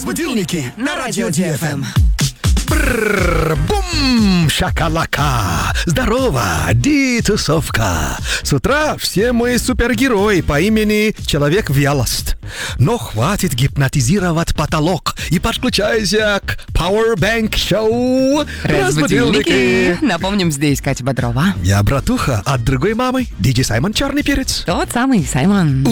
Разбудилники на радио ДФМ. Бум! Шакалака! Здорово! Тусовка! С утра все мы супергерои по имени Человек-Вялость. Но хватит гипнотизировать потолок и подключайся к Powerbank Show Разбудилники. Напомним, здесь Катя Бодрова. Я братуха от другой мамы, Диджей Саймон Черный Перец. Тот самый Саймон.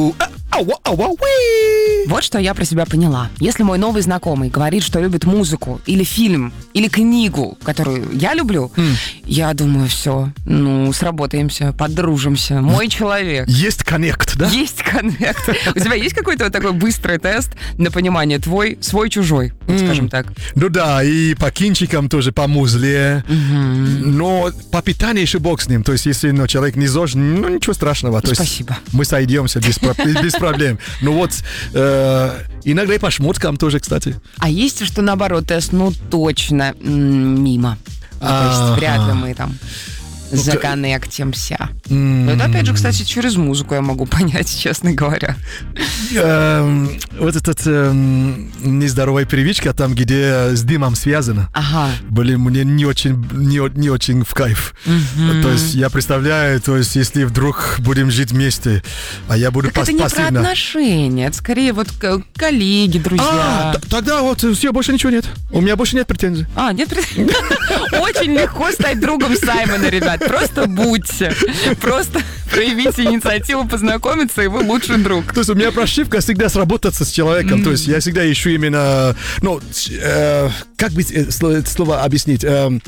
Вот что я про себя поняла. Если мой новый знакомый говорит, что любит музыку или фильм, или книгу, которую я люблю, я думаю, все, сработаемся, подружимся. Мой человек. Есть коннект, да? Есть коннект. У тебя есть какой-то вот такой быстрый тест на понимание твой, свой-чужой, скажем так? Ну да, и по кинчикам тоже, по музле. Но по питанию еще бог с ним. То есть, если человек не ЗОЖ, ничего страшного. То есть, спасибо. Мы сойдемся без проблем. Ну вот, иногда и по шмоткам тоже, кстати. А есть что наоборот, тест, точно мимо. То есть вряд ли мы там законнектимся. Но это, опять же, кстати, через музыку я могу понять, честно говоря. Вот этот нездоровая привычка, там, где с дымом связано, были мне не очень в кайф. То есть я представляю, то есть если вдруг будем жить вместе, а я буду пассивно. Это не про отношения, это скорее вот коллеги, друзья. Тогда вот все, больше ничего нет. У меня больше нет претензий. Нет претензий. Очень легко стать другом Саймона, ребят. Просто будьте. Просто проявите инициативу познакомиться, и вы лучший друг. То есть у меня прошивка всегда сработаться с человеком. То есть я всегда ищу именно... как бы слово объяснить?